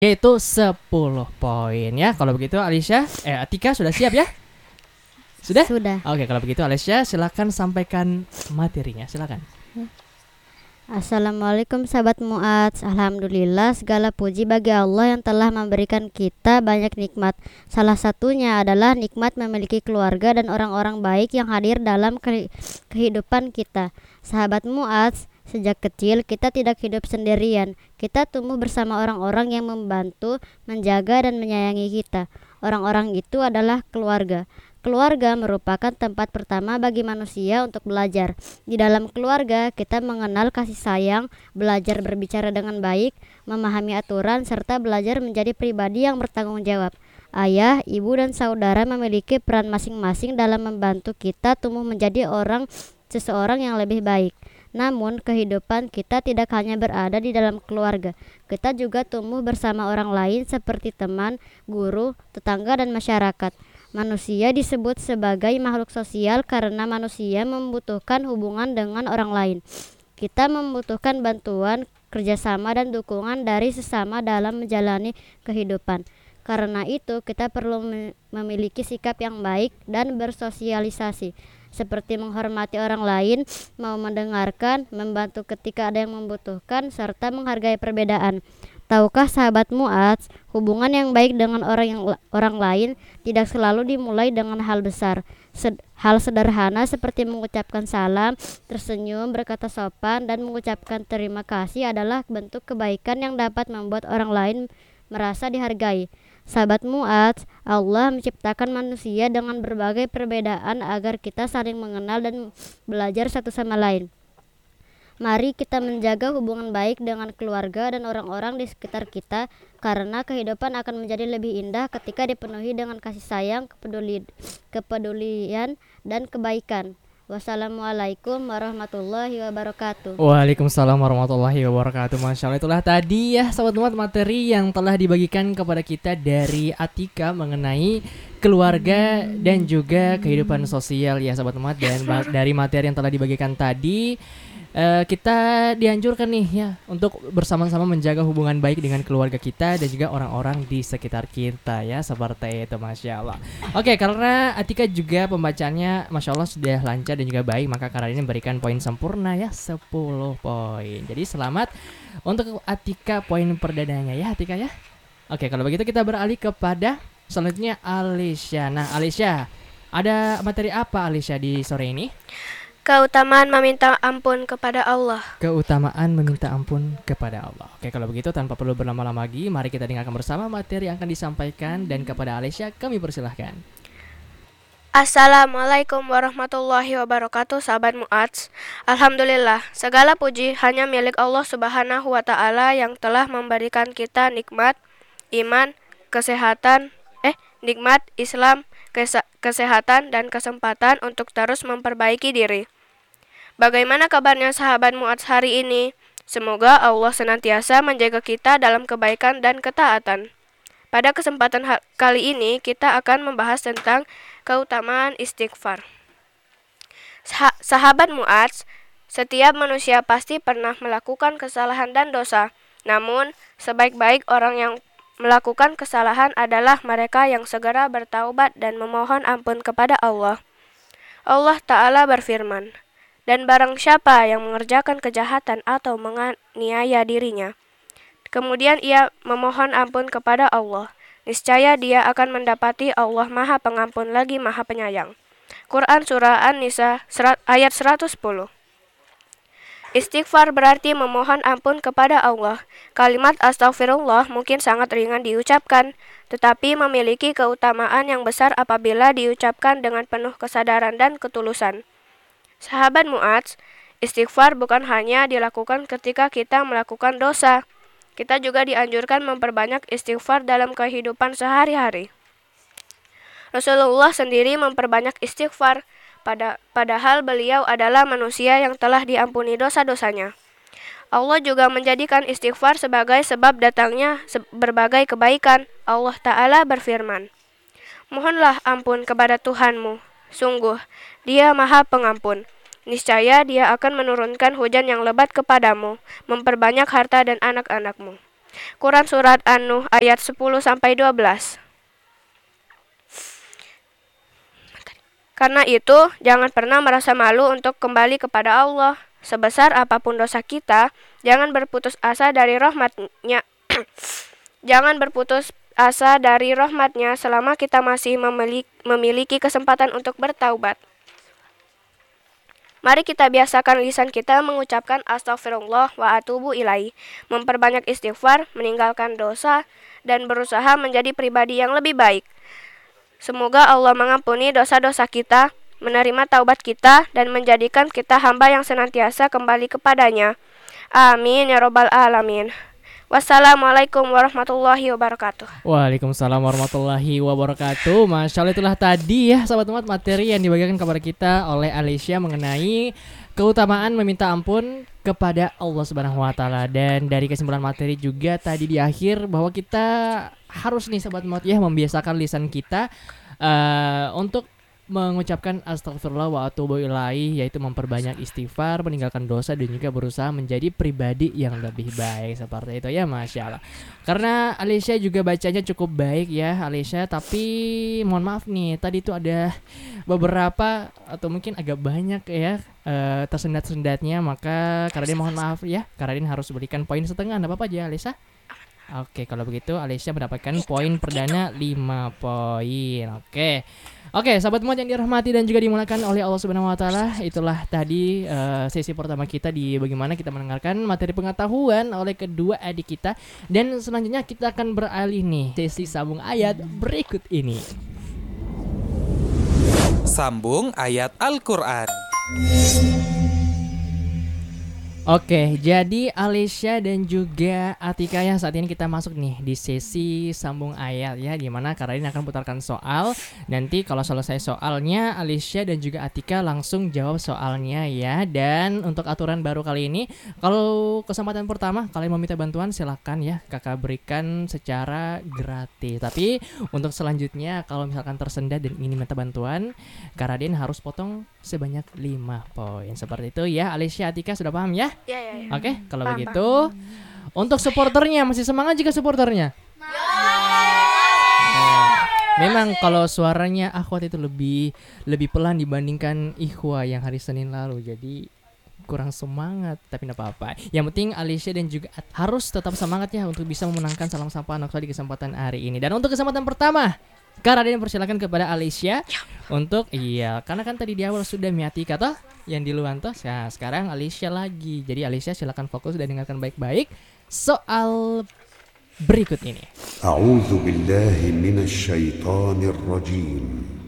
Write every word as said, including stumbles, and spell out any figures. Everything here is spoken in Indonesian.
Yaitu sepuluh poin ya. Kalau begitu Alisya, eh Atika sudah siap ya? Sudah? Sudah. Oke, kalau begitu Alisya silakan sampaikan materinya, silakan. Assalamualaikum sahabat Mu'adz. Alhamdulillah segala puji bagi Allah yang telah memberikan kita banyak nikmat. Salah satunya adalah nikmat memiliki keluarga dan orang-orang baik yang hadir dalam ke- kehidupan kita. Sahabat Mu'adz, sejak kecil kita tidak hidup sendirian. Kita tumbuh bersama orang-orang yang membantu, menjaga dan menyayangi kita. Orang-orang itu adalah keluarga. Keluarga merupakan tempat pertama bagi manusia untuk belajar. Di dalam keluarga, kita mengenal kasih sayang, belajar berbicara dengan baik, memahami aturan, serta belajar menjadi pribadi yang bertanggung jawab. Ayah, ibu, dan saudara memiliki peran masing-masing dalam membantu kita tumbuh menjadi orang seseorang yang lebih baik. Namun, kehidupan kita tidak hanya berada di dalam keluarga. Kita juga tumbuh bersama orang lain seperti teman, guru, tetangga, dan masyarakat. Manusia disebut sebagai makhluk sosial karena manusia membutuhkan hubungan dengan orang lain. Kita membutuhkan bantuan, kerjasama, dan dukungan dari sesama dalam menjalani kehidupan. Karena itu, kita perlu memiliki sikap yang baik dan bersosialisasi, seperti menghormati orang lain, mau mendengarkan, membantu ketika ada yang membutuhkan, serta menghargai perbedaan. Tahukah sahabat Mu'adz, hubungan yang baik dengan orang yang orang lain tidak selalu dimulai dengan hal besar. Sed, hal sederhana seperti mengucapkan salam, tersenyum, berkata sopan, dan mengucapkan terima kasih adalah bentuk kebaikan yang dapat membuat orang lain merasa dihargai. Sahabat Mu'adz, Allah menciptakan manusia dengan berbagai perbedaan agar kita saling mengenal dan belajar satu sama lain. Mari kita menjaga hubungan baik dengan keluarga dan orang-orang di sekitar kita, karena kehidupan akan menjadi lebih indah ketika dipenuhi dengan kasih sayang, kepeduli, kepedulian, dan kebaikan. Wassalamualaikum warahmatullahi wabarakatuh. Waalaikumsalam warahmatullahi wabarakatuh. Masya Allah, itulah tadi ya sahabat Mu'adz materi yang telah dibagikan kepada kita dari Atika mengenai keluarga dan juga kehidupan sosial ya sahabat Mu'adz. Dan dari materi yang telah dibagikan tadi, Uh, kita dianjurkan nih ya untuk bersama-sama menjaga hubungan baik dengan keluarga kita dan juga orang-orang di sekitar kita ya, seperti itu. Masya Allah. Oke, karena Atika juga pembacanya Masya Allah sudah lancar dan juga baik, maka karena ini memberikan poin sempurna ya, sepuluh poin. Jadi selamat untuk Atika poin perdananya ya Atika ya. Oke, kalau begitu kita beralih kepada selanjutnya Alisya. Nah Alisya, ada materi apa Alisya di sore ini? Keutamaan meminta ampun kepada Allah. Keutamaan meminta ampun kepada Allah. Oke, kalau begitu tanpa perlu berlama-lama lagi, mari kita dengarkan bersama materi yang akan disampaikan, dan kepada Alisya kami persilahkan. Assalamualaikum warahmatullahi wabarakatuh, sahabat Mu'adz. Alhamdulillah, segala puji hanya milik Allah Subhanahu wa Ta'ala yang telah memberikan kita nikmat iman, kesehatan, eh nikmat Islam, kesehatan, dan kesempatan untuk terus memperbaiki diri. Bagaimana kabarnya sahabat Mu'adz hari ini? Semoga Allah senantiasa menjaga kita dalam kebaikan dan ketaatan. Pada kesempatan kali ini kita akan membahas tentang keutamaan istighfar. Sah- sahabat Mu'adz, setiap manusia pasti pernah melakukan kesalahan dan dosa. Namun, sebaik-baik orang yang melakukan kesalahan adalah mereka yang segera bertaubat dan memohon ampun kepada Allah. Allah Ta'ala berfirman, "Dan barang siapa yang mengerjakan kejahatan atau menganiaya dirinya, kemudian ia memohon ampun kepada Allah, niscaya dia akan mendapati Allah Maha Pengampun lagi Maha Penyayang." Quran Surah An-Nisa ayat seratus sepuluh. Istighfar berarti memohon ampun kepada Allah. Kalimat astagfirullah mungkin sangat ringan diucapkan, tetapi memiliki keutamaan yang besar apabila diucapkan dengan penuh kesadaran dan ketulusan. Sahabat Mu'adz, istighfar bukan hanya dilakukan ketika kita melakukan dosa. Kita juga dianjurkan memperbanyak istighfar dalam kehidupan sehari-hari. Rasulullah sendiri memperbanyak istighfar, pada, padahal beliau adalah manusia yang telah diampuni dosa-dosanya. Allah juga menjadikan istighfar sebagai sebab datangnya berbagai kebaikan. Allah Ta'ala berfirman, "Mohonlah ampun kepada Tuhanmu, sungguh Dia Maha Pengampun. Niscaya Dia akan menurunkan hujan yang lebat kepadamu, memperbanyak harta dan anak-anakmu." Quran Surat An-Nuh ayat sepuluh sampai dua belas. Karena itu, jangan pernah merasa malu untuk kembali kepada Allah. Sebesar apapun dosa kita, jangan berputus asa dari rahmat-Nya. Jangan berputus asa dari rahmat-Nya selama kita masih memiliki, memiliki kesempatan untuk bertaubat. Mari kita biasakan lisan kita mengucapkan astagfirullah wa atubu ilaih, memperbanyak istighfar, meninggalkan dosa, dan berusaha menjadi pribadi yang lebih baik. Semoga Allah mengampuni dosa-dosa kita, menerima taubat kita, dan menjadikan kita hamba yang senantiasa kembali kepadanya. Amin ya robbal alamin. Wassalamualaikum warahmatullahi wabarakatuh. Waalaikumsalam warahmatullahi wabarakatuh. Masya Allah, itulah tadi ya sahabat umat materi yang dibagikan kepada kita oleh Alicia mengenai keutamaan meminta ampun kepada Allah Subhanahu wa taala. Dan dari kesimpulan materi juga tadi di akhir bahwa kita harus nih sahabat umat ya membiasakan lisan kita uh, untuk mengucapkan astagfirullah wa atubu ilaih, yaitu memperbanyak istighfar, meninggalkan dosa, dan juga berusaha menjadi pribadi yang lebih baik. Seperti itu ya, Masya Allah. Karena Alicia juga bacanya cukup baik ya Alicia, tapi mohon maaf nih, tadi itu ada beberapa atau mungkin agak banyak ya uh, tersendat-sendatnya. Maka Karadin mohon maaf ya, Karadin harus berikan poin setengah. Nggak apa-apa aja Alicia. Oke, kalau begitu Alicia mendapatkan poin perdana lima poin. Oke. Oke, sahabat umat yang dirahmati dan juga dimuliakan oleh Allah Subhanahu wa taala, itulah tadi uh, sesi pertama kita di bagaimana kita mendengarkan materi pengetahuan oleh kedua adik kita. Dan selanjutnya kita akan beralih nih sesi sambung ayat berikut ini. Sambung ayat Al-Qur'an. Oke, jadi Alicia dan juga Atika ya, saat ini kita masuk nih di sesi sambung ayat ya, di mana Karadin akan putarkan soal. Nanti kalau selesai soalnya, Alicia dan juga Atika langsung jawab soalnya ya. Dan untuk aturan baru kali ini, kalau kesempatan pertama kalian mau minta bantuan silakan ya, kakak berikan secara gratis. Tapi untuk selanjutnya kalau misalkan tersendat dan ingin minta bantuan, Karadin harus potong sebanyak lima poin. Seperti itu ya, Alicia, Atika sudah paham ya? Ya, ya, ya. Oke, kalau Paham, begitu untuk supporternya, masih semangat juga supporternya? Nah, memang kalau suaranya akhwat itu lebih lebih pelan dibandingkan ikhwa yang hari Senin lalu, jadi kurang semangat, tapi tidak apa-apa. Yang penting Alicia dan juga At harus tetap semangat ya untuk bisa memenangkan salam sapa anak di kesempatan hari ini. Dan untuk kesempatan pertama, Karadin persilakan kepada Alicia untuk iya, karena kan tadi di awal sudah Miati kata yang di luar toh. Nah, sekarang Alicia lagi. Jadi Alicia silakan fokus dan dengarkan baik-baik soal berikut ini. A'udzu billahi minasy syaithanir rajim.